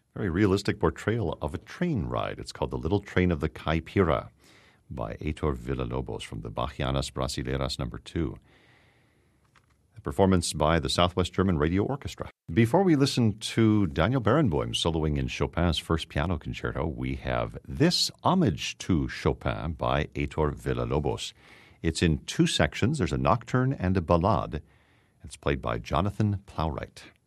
Very realistic portrayal of a train ride. It's called The Little Train of the Caipira by Heitor Villa-Lobos from the Bachianas Brasileiras No. 2. A performance by the Southwest German Radio Orchestra. Before we listen to Daniel Barenboim soloing in Chopin's First Piano Concerto, we have this Homage to Chopin by Heitor Villa-Lobos. It's in two sections. There's a nocturne and a ballade. It's played by Jonathan Plowright.